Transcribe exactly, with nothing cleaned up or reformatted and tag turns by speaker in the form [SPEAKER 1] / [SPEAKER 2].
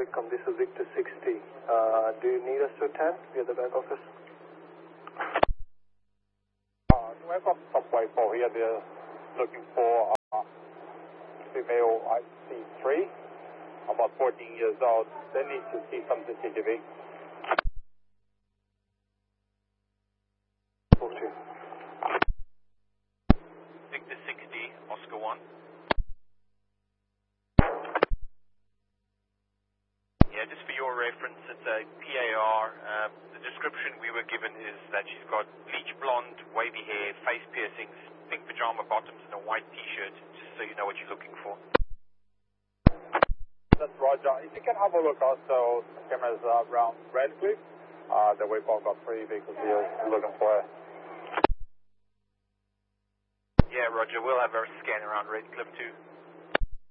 [SPEAKER 1] Telecom, this is Victor sixty. Uh, do you need us to attend? We are the back office.
[SPEAKER 2] Uh, I've got subway four here. They're looking for uh, female I C three, about fourteen years old. They need to see some C C T V.
[SPEAKER 3] Victor sixty, Oscar one. Yeah, just for your reference, it's a P A R. Uh, the description we were given is that she's got bleach blonde, wavy hair, face piercings, pink pajama bottoms, and a white T-shirt, just so you know what you're looking for.
[SPEAKER 2] That's Roger. If you can have a look also, cameras uh, around Redcliffe. Uh, the we've all got three vehicles here looking for her.
[SPEAKER 3] Yeah, Roger, we'll have her scan around Redcliffe too.